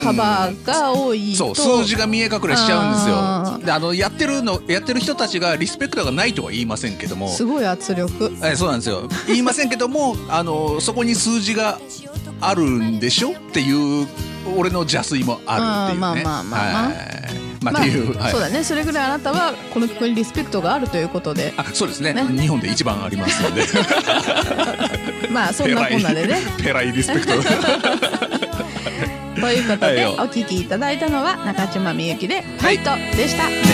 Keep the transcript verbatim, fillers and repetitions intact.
幅が多いと、 そう数字が見え隠れしちゃうんですよ。であのやってるのやってる人たちがリスペクトがないとは言いませんけども、 すごい圧力、 えそうなんですよ。言いませんけどもあのそこに数字があるんでしょっていう俺の邪推もあるっていうね。 あまあまあまあまあ、 はいまあっていう、 まあはい、 そうだね。それぐらいあなたはこの曲にリスペクトがあるということで、 あそうですねね日本で一番ありますのでまあそんなこんなでねペライリスペクトということで、 はいよお聴きいただいたのは中島みゆきで「ファイト」でした。